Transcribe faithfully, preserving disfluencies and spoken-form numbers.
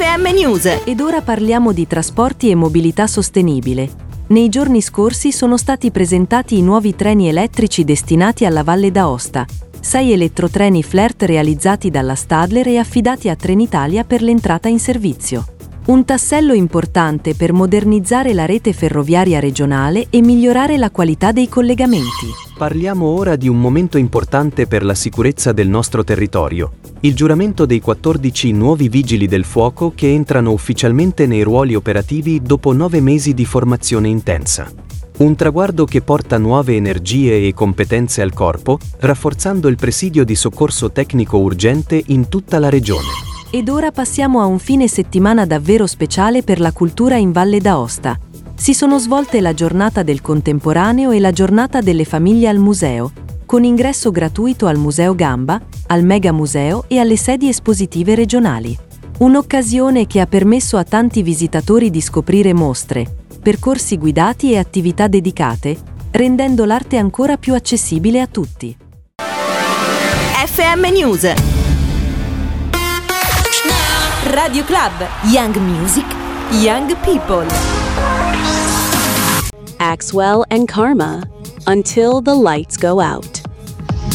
F M News. Ed ora parliamo di trasporti e mobilità sostenibile. Nei giorni scorsi sono stati presentati i nuovi treni elettrici destinati alla Valle d'Aosta. Sei elettrotreni Flirt realizzati dalla Stadler e affidati a Trenitalia per l'entrata in servizio. Un tassello importante per modernizzare la rete ferroviaria regionale e migliorare la qualità dei collegamenti. Parliamo ora di un momento importante per la sicurezza del nostro territorio. Il giuramento dei quattordici nuovi vigili del fuoco che entrano ufficialmente nei ruoli operativi dopo nove mesi di formazione intensa. Un traguardo che porta nuove energie e competenze al corpo, rafforzando il presidio di soccorso tecnico urgente in tutta la regione. Ed ora passiamo a un fine settimana davvero speciale per la cultura in Valle d'Aosta. Si sono svolte la giornata del contemporaneo e la giornata delle famiglie al museo, con ingresso gratuito al Museo Gamba, al Mega Museo e alle sedi espositive regionali. Un'occasione che ha permesso a tanti visitatori di scoprire mostre, percorsi guidati e attività dedicate, rendendo l'arte ancora più accessibile a tutti. F M News. Radio Club. Young Music. Young People. Axwell and Karma. Until the lights go out.